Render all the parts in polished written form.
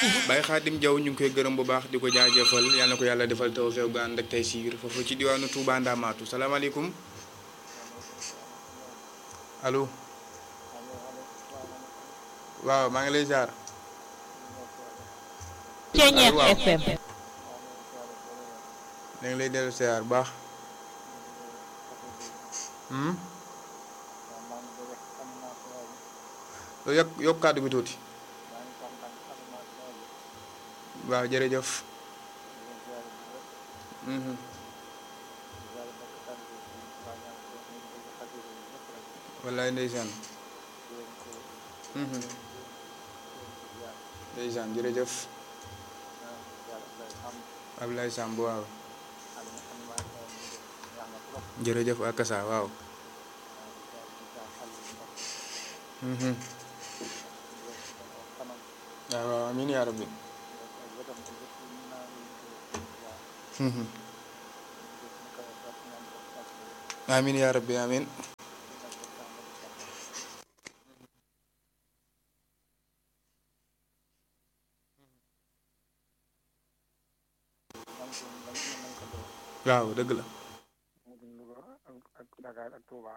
Baye Khadim Diaw ñu ngi koy gërëm bu baax di ko jaajëfal yal na ko yàlla defal tawfeex gu ànd ak tey siir foofu ci diwaanu Touba Ndamatou salaamaaleykum allo waaw maa ngi lay ziar. Ceeñeex waaw FM. ñu ngi lay dellu ziar bu baax. loolu yokk kàddu bi tuuti. waaw jërëjëf. wallaay ndeysaan. ndeysaan jërëjëf. Ablaye Samb waaw. jërëjëf akasa waaw. waaw waaw amiin yaa rabbi. amiin yaa rabbi amiin. waaw dëgg la. ak Dakar ak Touba.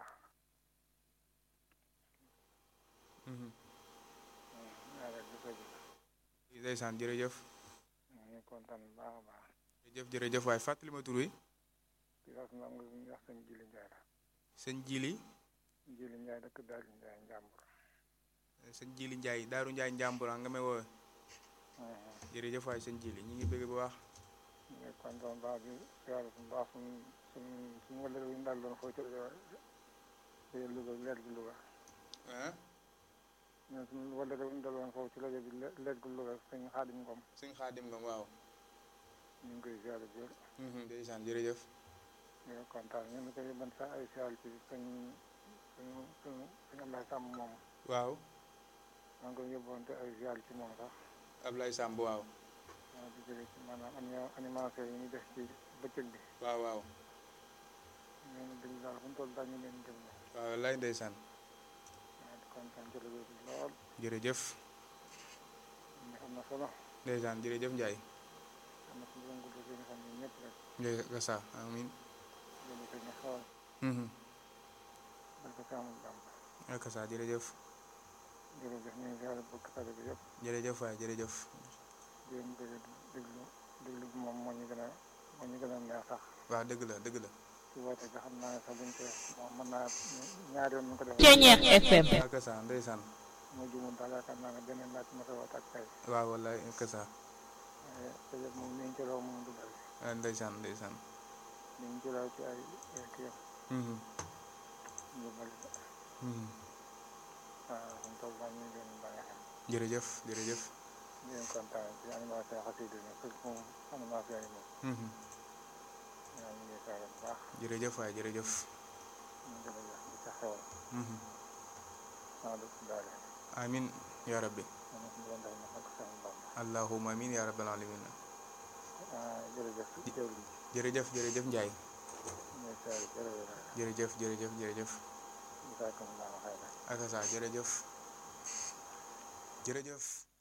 ndeysaan jërëjëf. ñu kontaan bu baax a baax. jërëjëf jërëjëf waaye fàttali ma tur wi. di wax sëñ Jili Ndiaye la. sëñ Jili. Jili Ndiaye dëkk Daaru Ndiaye Njàmbur. sëñ Jili Ndiaye Daaru Ndiaye Njàmbur nga may woowee. jërëjëf waaye sëñ Jili ñu ngi bëgg bu baax. ñu ngi kontaan baax bi yàlla suñu baax suñu wala yu ñu daal doon foo ci Louga leer gi Louga. ñun suñu wala yu ñu daal doon foofu ci rajo bi leer gi Louga sëñ Xaadim Ngom. sëñ Xaadim Ngom waaw. ñu ngi koy ziar bu wér. ndeysaan jërëjëf. ñu ngi kontaan ñu ngi koy yóbban sax ay ziar ci suñu Ablaye Samb moom. waaw. maa ngi koy yóbbante ay ziar ci moom sax. Ablaye Samb waaw. waaw di jëlee ci maanaam animation yi ñu def ci bëccëg bi. waaw waaw. ñu ngi déglu daal fu mu toll daal ñu leen déglu. waaw wallaay ndeysaan. waaw di kontaan ci rajo bi lool. jërëjëf. am na solo. ndeysaan jërëjëf Ndiaye. am na suñu gudd gi nga xam ne ñëpp rek. ndeysaan sa amiin. loolu dañ na xawal. barke Saamu Bamba. ak sa jërëjëf. jërëjëf ñu ngi ziar bokk tali bi yëpp. jërëjëf waay jërëjëf. di leen bëgg déglu bi moom moo ñu gën a neex sax. waaw dëgg la dëgg la. ci woote bi xam naa ne sax buñ ko moom mën naa ñaari yoon ñu ko defee. Ceeñeex FM. ak sa ndeysaan. moo jumul daal yaakaar naa ne beneen laaj ma koy woote ak tey. waaw wallaay ak sa. te yëpp moom ñu ngi ci raw moom du bëri. ndeysaan ndeysaan. ñu ngi ci raw ci ay kii ñu bëri. waaw suñu tool ba ñu ngi leen bàyyi xel. jërëjëf jërëjëf. ñu ngi kontaan ci animation xasida yi surtout moom animation yi moom. waaw ñu ngi saa bu baax. jërëjëf waay jërëjëf. ñu ngi lay di ca xewal. maa dëkk daal. amiin yaa rabbi. ñu ngi leen def na ak seen Bamba. allahumma amiin yaa rabbal alamin. jërëjëf jërëjëf. jërëjëf jërëjëf Ndiaye. ñu ngi saa yu jërëjëf jërëjëf jërëjëf. ñu saa comme naa waxee rek. ak sa jërëjëf. jërëjëf.